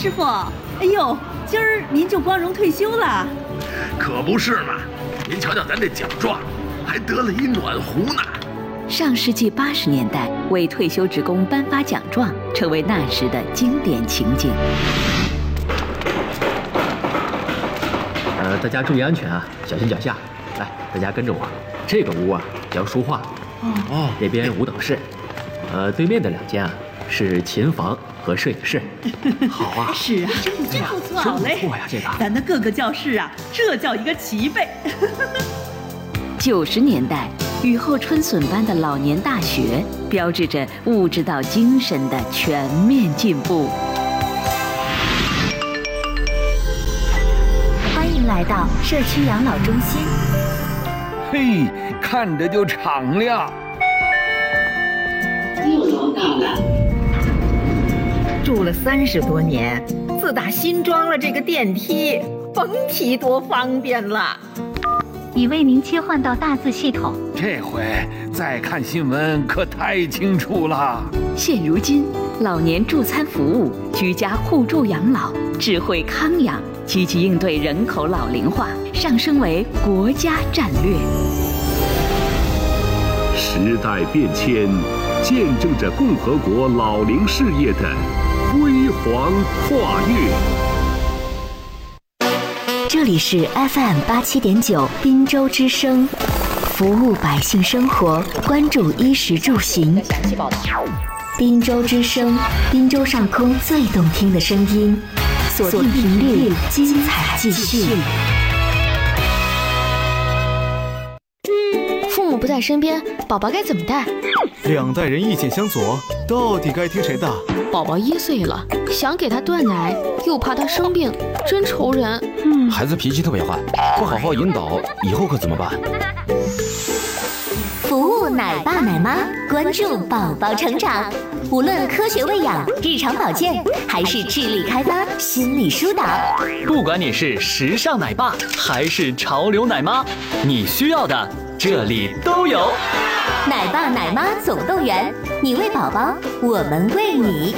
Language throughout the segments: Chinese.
师傅，哎呦，今儿您就光荣退休了？ 可不是嘛！您瞧瞧咱这奖状，还得了一暖壶呢。 上世纪80年代，为退休职工颁发奖状，成为那时的经典情景。 大家注意安全啊，小心脚下。来，大家跟着我。这个屋啊叫书画，那边舞蹈室，对面的2间啊是琴房和摄影室。好啊， 是啊，真不错，好嘞， 不错呀，这个咱的各个教室啊，这叫一个齐备。 90年代，雨后春笋般的老年大学，标志着物质到精神的全面进步。 欢迎来到社区养老中心。 嘿，看着就敞亮。 6楼到了。 住了30多年，自打新装了这个电梯，甭提多方便了。 已为您切换到大字系统。 这回再看新闻可太清楚了。 现如今，老年助餐服务、居家互助养老、智慧康养，积极应对人口老龄化，上升为国家战略。 时代变迁，见证着共和国老龄事业的辉煌跨越。 这里是 FM 87.9滨州之声，服务百姓生活，关注衣食住行。滨州之声，滨州上空最动听的声音，锁定频率，精彩继续。 父母不在身边，宝宝该怎么带 ？2代人意见相左，到底该听谁的？ 宝宝1岁了，想给他断奶，又怕他生病，真愁人。 孩子脾气特别坏，不好好引导，以后可怎么办？ 服务奶爸奶妈，关注宝宝成长。无论科学喂养、日常保健，还是智力开发、心理疏导， 不管你是时尚奶爸还是潮流奶妈，你需要的这里都有。 奶爸奶妈总动员，你为宝宝，我们为你。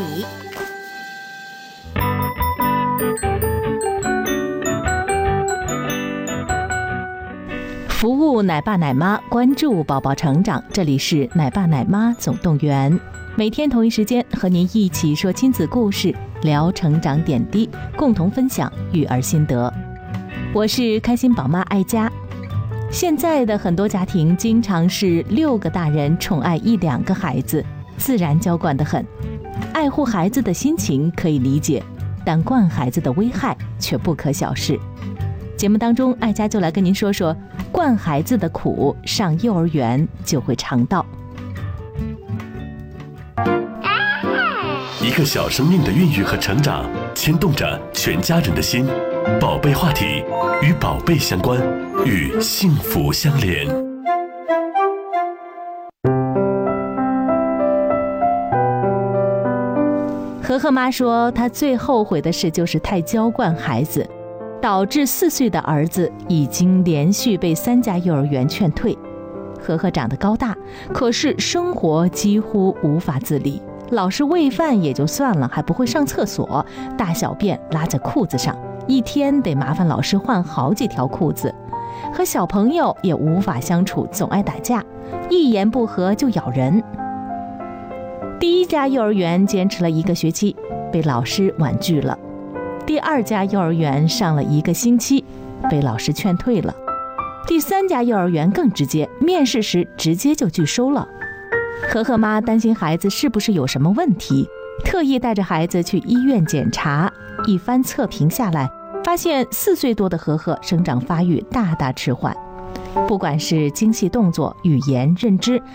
服务奶爸奶妈，关注宝宝成长，这里是奶爸奶妈总动员。每天同一时间和您一起说亲子故事，聊成长点滴，共同分享育儿心得。我是开心宝妈爱佳。现在的很多家庭经常是6个大人宠爱1、2个孩子，自然娇惯得很。爱护孩子的心情可以理解，但惯孩子的危害却不可小视。节目当中，爱佳就来跟您说说惯孩子的苦，上幼儿园就会尝到。 一个小生命的孕育和成长，牵动着全家人的心。宝贝话题与宝贝相关，与幸福相连。 和和妈说，她最后悔的事就是太娇惯孩子，导致4岁的儿子已经连续被3家幼儿园劝退。和和长得高大，可是生活几乎无法自理，老是喂饭也就算了，还不会上厕所，大小便拉在裤子上，一天得麻烦老师换好几条裤子。和小朋友也无法相处，总爱打架，一言不合就咬人。第1家幼儿园坚持了1个学期，被老师婉拒了。第2家幼儿园上了1个星期，被老师劝退了。第3家幼儿园更直接，面试时直接就拒收了。和和妈担心孩子是不是有什么问题，特意带着孩子去医院检查，一番测评下来，发现4岁多的和和生长发育大大迟缓，不管是精细动作、语言、认知，